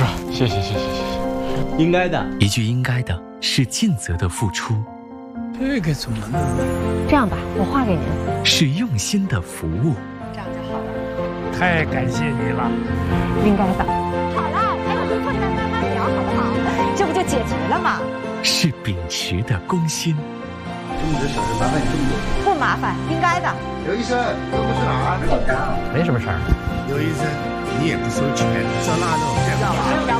谢谢，应该的。 一句应该的是尽责的付出， 这个怎么弄？ 这样吧，我画给您。 是用心的服务。 这样就好了。 太感谢你了， 应该的。好了，还有一会再慢慢聊，好不好？这不就解决了吗？ 是秉持的公心。 这么多小事，麻烦你这么多。 不麻烦，应该的。 刘医生，这不是哪儿？ 没什么事儿。 刘医生，你也不收钱，上那种。